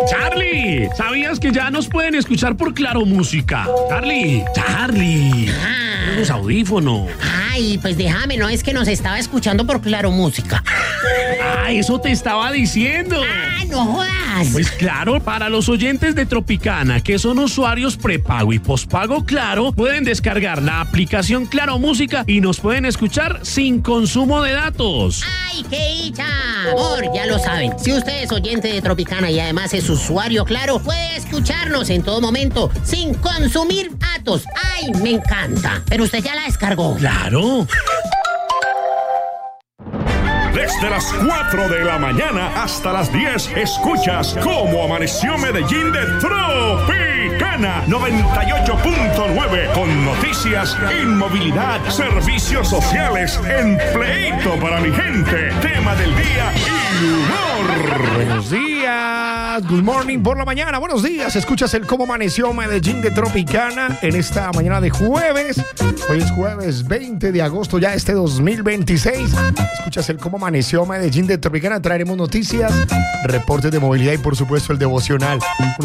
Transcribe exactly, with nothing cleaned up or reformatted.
Charlie, ¿sabías que ya nos pueden escuchar por Claro Música? Charlie, Charlie, Ah. los audífonos. Ay, pues déjame, no es que nos estaba escuchando por Claro Música. Ah, eso te estaba diciendo. ¡Ah, no jodas! Pues claro, para los oyentes de Tropicana, que son usuarios prepago y pospago Claro, pueden descargar la aplicación Claro Música y nos pueden escuchar sin consumo de datos. ¡Ay, qué dicha! Amor, ya lo saben. Si usted es oyente de Tropicana y además es usuario Claro, puede escucharnos en todo momento sin consumir datos. ¡Ay, me encanta! Pero usted ya la descargó. Claro. Desde las cuatro de la mañana hasta las diez, escuchas Cómo Amaneció Medellín de Tropicana noventa y ocho punto nueve, con noticias, inmovilidad, servicios sociales, empleito para mi gente, tema del día y humor. Buenos días, good morning por la mañana, buenos días, escuchas el Cómo Amaneció Medellín de Tropicana en esta mañana de jueves. Hoy es jueves veinte de agosto ya este dos mil veintiséis. Escuchas el Cómo Amaneció Medellín de Tropicana, traeremos noticias, reportes de movilidad y por supuesto el devocional.